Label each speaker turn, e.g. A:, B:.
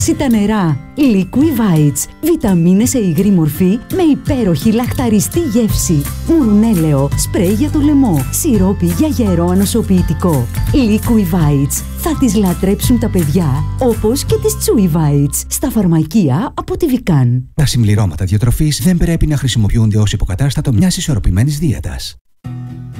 A: Τα νερά Liquivites. Βιταμίνες σε υγρή μορφή με υπέροχη λαχταριστή γεύση. Μουρουνέλαιο, σπρέι για το λαιμό, σιρόπι για γερό ανοσοποιητικό. Liquivites. Θα τις λατρέψουν τα παιδιά, όπως και τις Chewivites. Στα φαρμακεία από τη Vican.
B: Τα συμπληρώματα διατροφής δεν πρέπει να χρησιμοποιούνται ως υποκατάστατο μιας ισορροπημένης δίαιτας.